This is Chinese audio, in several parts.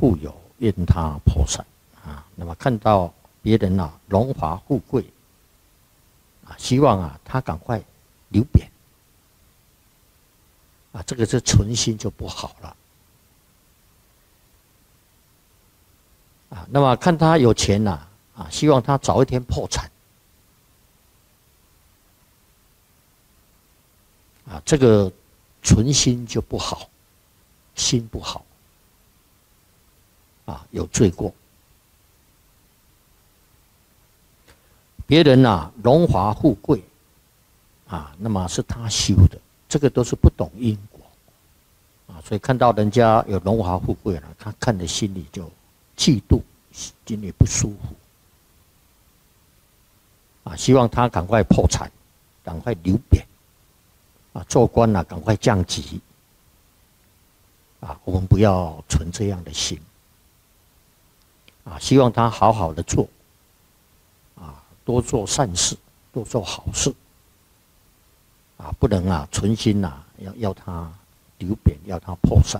富有，愿他破产啊。那么看到别人啊荣华富贵啊，希望啊他赶快流贬啊，这个存心就不好了啊。那么看他有钱呐啊，希望他早一天破产啊，这个存心就不好，心不好啊，有罪过。别人啊荣华富贵啊，那么是他修的，这个都是不懂因果啊，所以看到人家有荣华富贵了，他看的心里就嫉妒，心里不舒服啊，希望他赶快破产，赶快流贬啊，做官啊赶快降级啊，我们不要存这样的心啊，希望他好好的做啊，多做善事，多做好事啊，不能啊存心啊要他流贬，要他破产。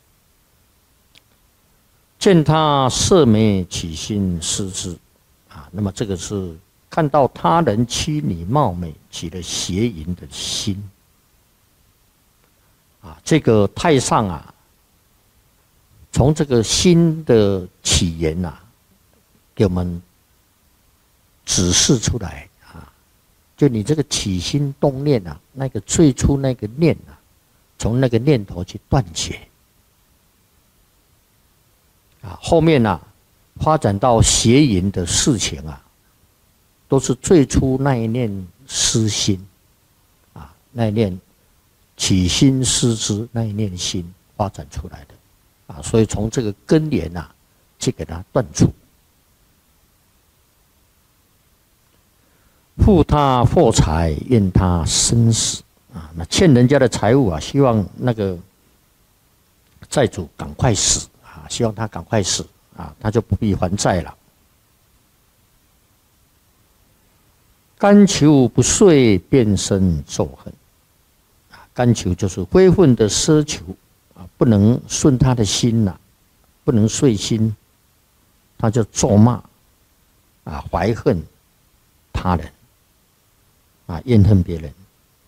见他色美起心思之啊，那么这个是看到他人妻女貌美，起了邪淫的心啊。这个太上啊，从这个心的起源啊，给我们指示出来啊，就你这个起心动念啊，那个最初那个念啊，从那个念头去断绝啊，后面啊发展到邪淫的事情啊，都是最初那一念私心啊，那一念起心思之那一念心发展出来的啊，所以从这个根源啊去给它断除。负他货财，愿他生死啊！那欠人家的财物啊，希望那个债主赶快死啊，希望他赶快死啊，他就不必还债了。甘求不遂，便生咒恨啊！甘求就是非分的奢求啊，不能顺他的心呐，不能遂心，他就咒骂啊，怀恨他人。啊，怨恨别人，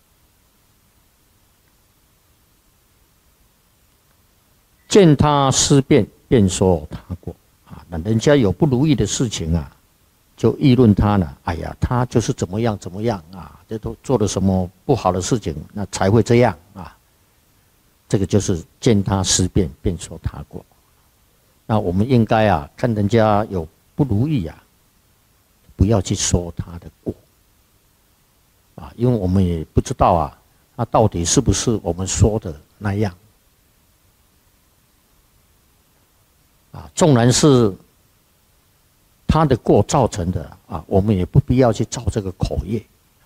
见他思变，便说他过啊。那人家有不如意的事情啊，就议论他呢。哎呀，他就是怎么样怎么样啊，这都做了什么不好的事情，那才会这样啊。这个就是见他思变，便说他过。那我们应该啊，看人家有不如意啊，不要去说他的过。啊，因为我们也不知道啊，他到底是不是我们说的那样啊？纵然是他的过造成的啊，我们也不必要去造这个口业。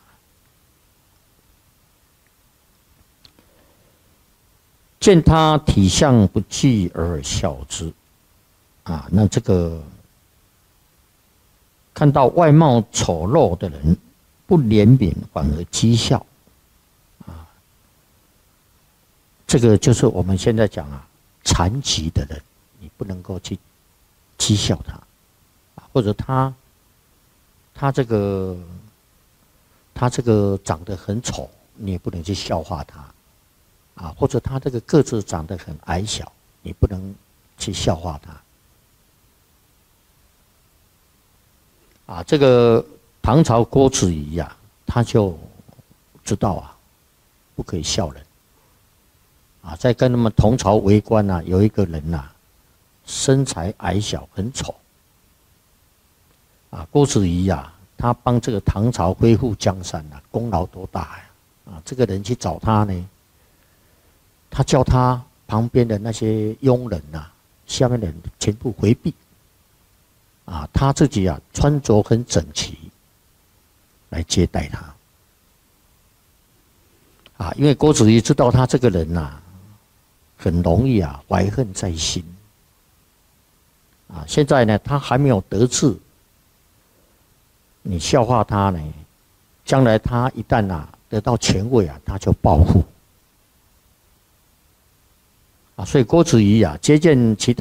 见他体相不济而笑之啊，那这个看到外貌丑陋的人，不怜悯反而讥笑啊，这个就是我们现在讲啊，残疾的人，你不能够去讥笑他啊，或者他这个长得很丑，你也不能去笑话他啊，或者他这个个子长得很矮小，你不能去笑话他啊，这个。唐朝郭子仪啊，他就知道啊，不可以笑人啊。在跟他们同朝为官啊，有一个人呐、身材矮小，很丑啊。郭子仪啊，他帮这个唐朝恢复江山啊，功劳多大呀！啊，这个人去找他呢，他叫他旁边的那些佣人啊，下面的人全部回避啊，他自己啊穿着很整齐。来接待他啊，因为郭子仪知道他这个人呐、很容易啊怀恨在心啊。现在呢，他还没有得志，你笑话他呢，将来他一旦啊得到权位啊，他就报复啊。所以郭子仪啊接见其他。